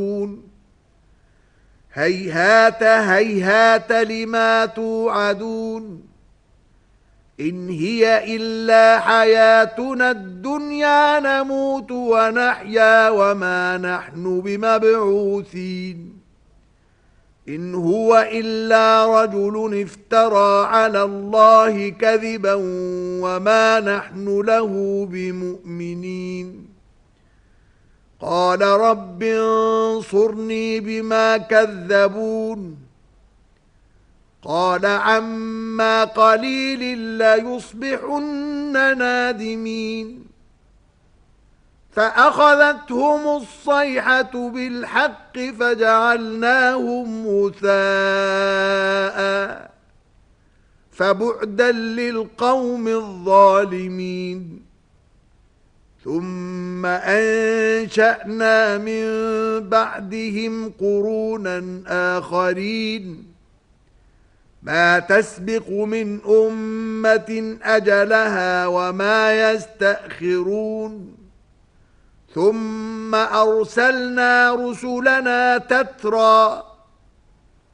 هيهات هيهات لما توعدون إن هي إلا حياتنا الدنيا نموت ونحيا وما نحن بمبعوثين إن هو إلا رجل افترى على الله كذبا وما نحن له بمؤمنين قال رب انصرني بما كذبون قال عما قليل ليصبحن نادمين فأخذتهم الصيحة بالحق فجعلناهم غثاء فبعدا للقوم الظالمين ثم أنشأنا من بعدهم قرونا آخرين ما تسبق من أمة أجلها وما يستأخرون ثم أرسلنا رسلنا تترى